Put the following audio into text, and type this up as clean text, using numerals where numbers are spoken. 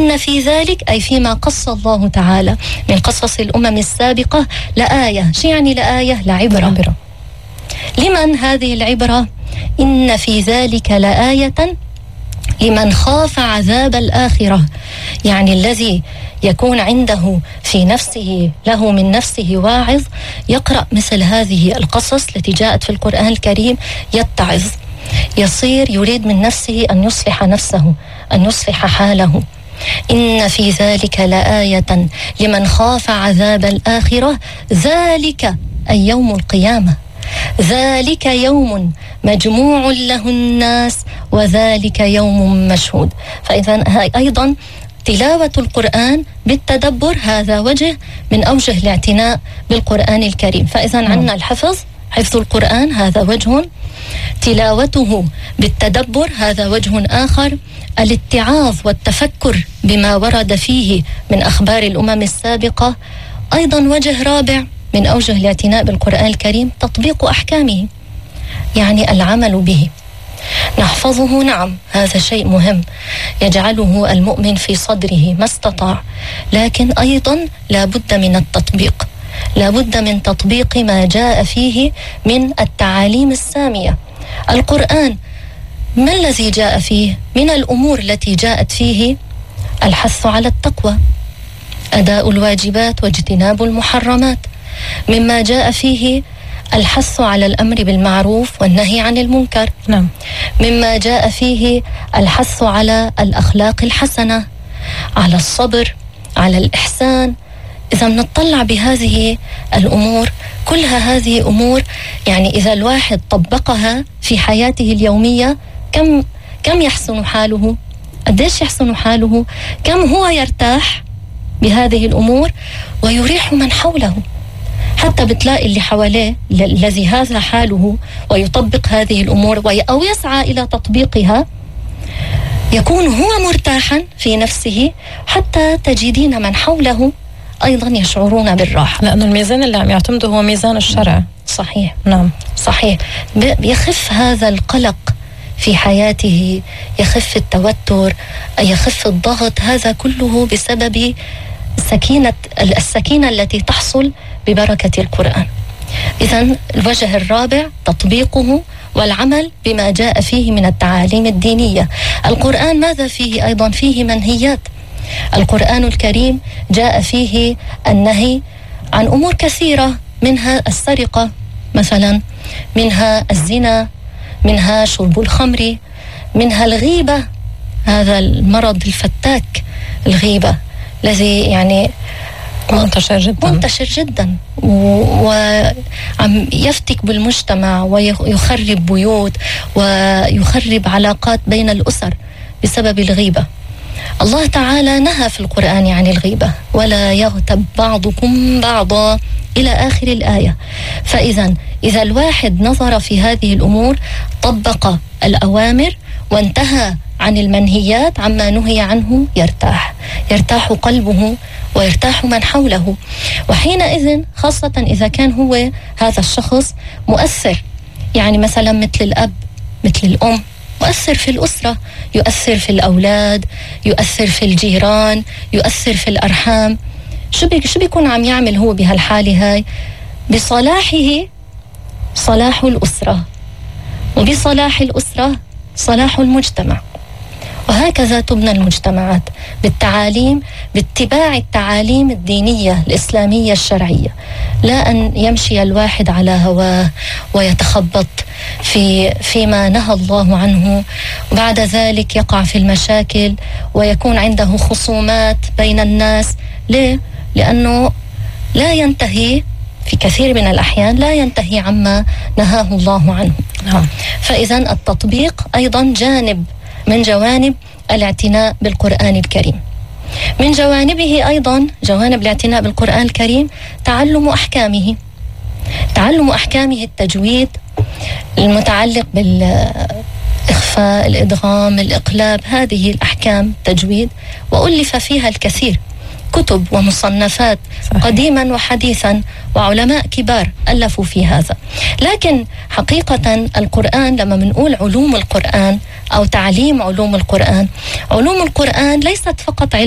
إن في ذلك أي فيما قص الله تعالى من قصص الأمم السابقة لآية. شو يعني لآية؟ لعبرة. لمن هذه العبرة؟ إن في ذلك لآية لمن خاف عذاب الآخرة، يعني الذي يكون عنده في نفسه له من نفسه واعظ يقرأ مثل هذه القصص التي جاءت في القرآن الكريم يتعظ، يصير يريد من نفسه أن يصلح نفسه، أن يصلح حاله. إن في ذلك لآية لمن خاف عذاب الآخرة، ذلك أي يوم القيامة، ذلك يوم مجموع له الناس وذلك يوم مشهود. فإذا أيضا تلاوة القرآن بالتدبر هذا وجه من أوجه الاعتناء بالقرآن الكريم. فإذا عندنا الحفظ، حفظ القرآن هذا وجه، تلاوته بالتدبر هذا وجه آخر، الاتعاظ والتفكر بما ورد فيه من أخبار الأمم السابقة أيضا وجه رابع من أوجه الاعتناء بالقرآن الكريم، تطبيق أحكامه، يعني العمل به. نحفظه، نعم، هذا شيء مهم يجعله المؤمن في صدره ما استطاع، لكن أيضا لا بد من التطبيق، لا بد من تطبيق ما جاء فيه من التعاليم السامية. القرآن ما الذي جاء فيه؟ من الأمور التي جاءت فيه الحث على التقوى، أداء الواجبات واجتناب المحرمات. مما جاء فيه الحث على الأمر بالمعروف والنهي عن المنكر. نعم. مما جاء فيه الحث على الأخلاق الحسنة، على الصبر، على الإحسان. إذا نطلع بهذه الأمور كلها، هذه أمور يعني إذا الواحد طبقها في حياته اليومية كم يحسن حاله؟ قديش يحسن حاله؟ كم هو يرتاح بهذه الأمور ويريح من حوله؟ حتى بتلاقي اللي حواليه الذي هذا حاله ويطبق هذه الأمور أو يسعى إلى تطبيقها يكون هو مرتاحا في نفسه، حتى تجدين من حوله أيضا يشعرون بالراحة، لأنه الميزان اللي عم يعتمده هو ميزان الشرع. صحيح. نعم، صحيح. يخف هذا القلق في حياته، يخف التوتر، يخف الضغط، هذا كله بسبب السكينة التي تحصل ببركة القرآن. إذن الوجه الرابع تطبيقه والعمل بما جاء فيه من التعاليم الدينية. القرآن ماذا فيه أيضا؟ فيه منهيات. القرآن الكريم جاء فيه النهي عن أمور كثيرة، منها السرقة مثلا، منها الزنا، منها شرب الخمر، منها الغيبة، هذا المرض الفتاك، الغيبة الذي يعني منتشر جدا وعم يفتك بالمجتمع ويخرب بيوت ويخرب علاقات بين الأسر بسبب الغيبة. الله تعالى نهى في القرآن عن الغيبة، ولا يغتب بعضكم بعضا إلى آخر الآية. إذا الواحد نظر في هذه الأمور طبق الأوامر وانتهى عن المنهيات عما نهي عنه يرتاح قلبه ويرتاح من حوله. وحينئذ خاصة إذا كان هو هذا الشخص مؤثر، يعني مثلا مثل الأب مثل الأم، يؤثر في الأسرة، يؤثر في الأولاد، يؤثر في الجيران، يؤثر في الأرحام. شو بيكون عم يعمل هو بهالحالة هاي؟ بصلاحه صلاح الأسرة، وبصلاح الأسرة صلاح المجتمع. وهكذا تبنى المجتمعات، بالتعاليم، باتباع التعاليم الدينية الإسلامية الشرعية، لا أن يمشي الواحد على هواه ويتخبط فيما نهى الله عنه، وبعد ذلك يقع في المشاكل ويكون عنده خصومات بين الناس. ليه؟ لأنه لا ينتهي في كثير من الأحيان، لا ينتهي عما نهاه الله عنه. فإذا التطبيق أيضا جانب من جوانب الاعتناء بالقرآن الكريم. من جوانبه أيضا، جوانب الاعتناء بالقرآن الكريم، تعلم أحكامه، تعلم أحكامه، التجويد المتعلق بالإخفاء، الإدغام، الإقلاب، هذه الأحكام تجويد، وألف فيها الكثير، كتب ومصنفات قديما وحديثا، وعلماء كبار ألفوا في هذا. لكن حقيقة القرآن لما بنقول علوم القرآن أو تعليم علوم القرآن، علوم القرآن ليست فقط علم